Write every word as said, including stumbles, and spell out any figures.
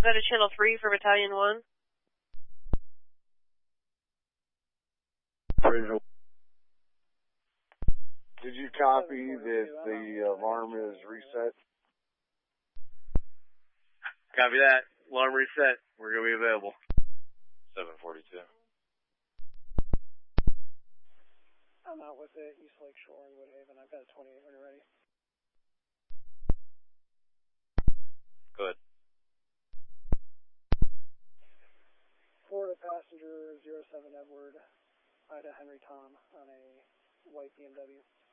Go to channel three for Battalion one. Did you copy that the alarm is reset? Copy that. Alarm reset. We're going to be available. seven forty-two. I'm out with it. East Lake Shore and Woodhaven. I've got a twenty-eight when you're ready. Good. Florida passenger zero seven Edward, Ida Henry Tom on a white B M W.